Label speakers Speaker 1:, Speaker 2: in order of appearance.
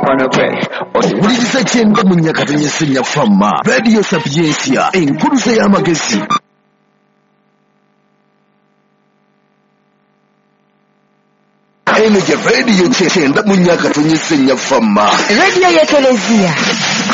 Speaker 1: owuliriza kyenda mu nnyakatanya senya famma radiyo sapiyensiya enkulusa y'amagezi. eno gye radiyo kyenda mu nnyakatanya senya famma
Speaker 2: radiyo y'ekeleziya.